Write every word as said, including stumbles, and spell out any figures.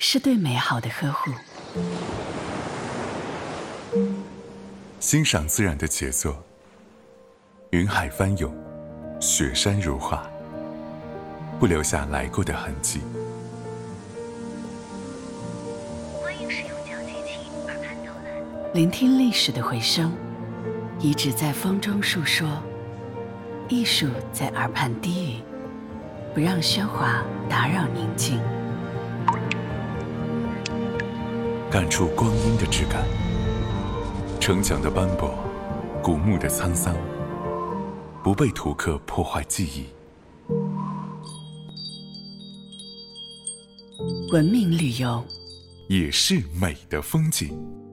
是对美好的呵护。 欣赏自然的杰作，云海翻涌，雪山如画，不留下来过的痕迹。 欢迎使用讲解器耳畔导览。 聆听历史的回声，遗址在风中述说，艺术在耳畔低语，不让喧哗打扰宁静。 感触光阴的质感，城墙的斑驳，古墓的沧桑，不被图刻破坏记忆。 文明旅游， 也是美的风景。